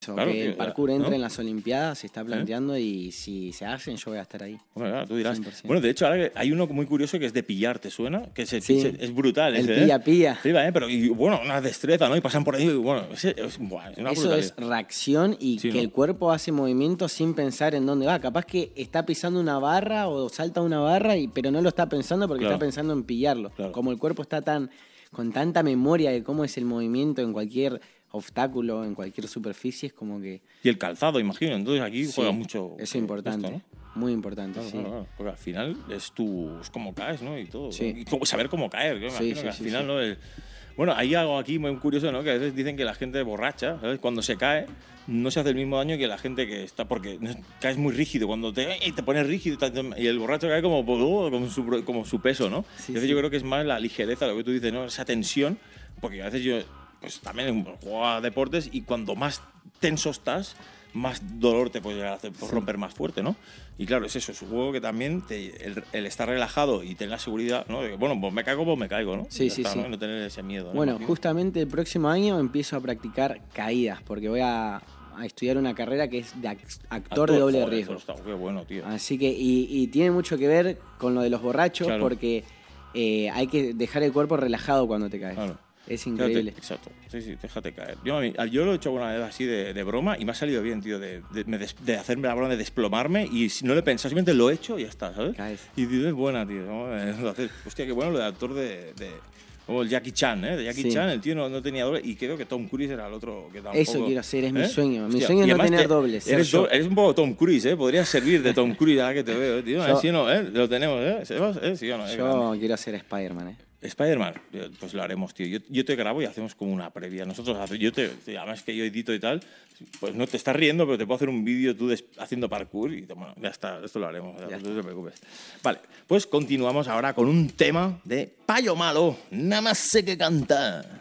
Claro, que el parkour ¿no? entre en las Olimpiadas, se está planteando y si se hacen yo voy a estar ahí. Bueno, claro, tú dirás. 100%. Bueno, de hecho, ahora hay uno muy curioso que es de pillar, ¿te suena? Que Sí. es brutal. El ese, pilla-pilla. Flipa, pero bueno, una destreza, ¿no? Y pasan por ahí, y, bueno, es una Eso brutalidad. es reacción y Sí, que ¿no? el cuerpo hace movimientos sin pensar en dónde va. Capaz que está pisando una barra o salta una barra, pero no lo está pensando porque Claro. está pensando en pillarlo. Claro. Como el cuerpo está con tanta memoria de cómo es el movimiento en cualquier obstáculo, en cualquier superficie, es como que... Y el calzado, imagino. Entonces aquí Sí, juega mucho. eso es importante, esto, ¿no? muy importante, Claro, sí. claro. Porque al final es como caes, ¿no? Y todo. Sí. Y saber cómo caer. Yo me Sí, imagino sí, que al sí, final, sí. ¿no? Bueno, hay algo aquí muy curioso, ¿no? Que a veces dicen que la gente borracha, ¿sabes? Cuando se cae, no se hace el mismo daño que la gente que está... Porque caes muy rígido. Cuando te pones rígido y el borracho cae como su peso, ¿no? Sí, Entonces sí. yo creo que es más la ligereza, lo que tú dices, ¿no? Esa tensión. Porque a veces yo pues también juego a deportes y cuando más tenso estás, más dolor te puede llegar a hacer, pues, romper más fuerte, ¿no? Y claro, es eso, es un juego que también el estar relajado y tener la seguridad, ¿no? De que, bueno, pues me caigo, pues me caigo, ¿no? Sí, Ya sí, está, sí. ¿no? Y no tener ese miedo, ¿no? Bueno, Imagino. justamente el próximo año empiezo a practicar caídas, porque voy a estudiar una carrera que es de actor de doble Joder, riesgo. eso está, qué bueno, tío. Así que, y tiene mucho que ver con lo de los borrachos, Claro. porque hay que dejar el cuerpo relajado cuando te caes. Claro. Es increíble. Exacto. Sí, déjate caer. Yo lo he hecho alguna vez así de broma y me ha salido bien, tío, de hacerme la broma, de desplomarme y si no lo he pensado, simplemente lo he hecho y ya está, ¿sabes? Caes. Y digo, es buena, tío. Vamos a hacer. Hostia, qué bueno lo de actor como el Jackie Chan, ¿eh? De Jackie Sí. Chan, el tío no tenía doble y creo que Tom Cruise era el otro que tampoco... Eso quiero hacer, es mi ¿Eh? sueño. Mi Hostia, sueño y es no además tener dobles, ser yo. eres un poco Tom Cruise, ¿eh? Podrías servir de Tom Cruise ahora que te veo, tío. Yo- ¿Sí o no, eh? Lo tenemos, ¿eh? ¿Sebas? ¿Sí o no? Yo quiero hacer Spider-Man, Spider-Man, pues lo haremos, tío. Yo te grabo y hacemos como una previa. Nosotros, además que yo edito y tal, pues no te estás riendo, pero te puedo hacer un vídeo tú haciendo parkour y bueno, ya está, esto lo haremos, no te preocupes. Vale, pues continuamos ahora con un tema de Payo Malo, nada más sé que cantar.